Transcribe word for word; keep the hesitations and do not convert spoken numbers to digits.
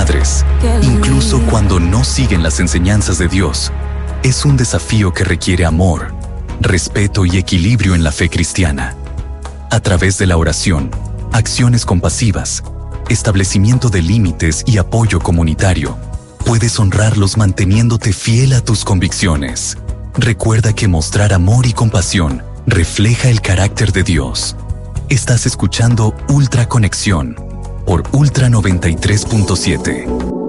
padres, incluso cuando no siguen las enseñanzas de Dios, es un desafío que requiere amor, respeto y equilibrio en la fe cristiana. A través de la oración, acciones compasivas, establecimiento de límites y apoyo comunitario, puedes honrarlos manteniéndote fiel a tus convicciones. Recuerda que mostrar amor y compasión refleja el carácter de Dios. Estás escuchando Ultra Conexión por Ultra noventa y tres punto siete.